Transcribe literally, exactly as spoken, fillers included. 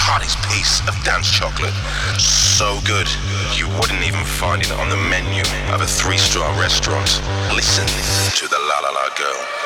hottest piece of dance chocolate. So good, you wouldn't even find it on the menu of a three-star restaurant. Listen to the La La La Girl.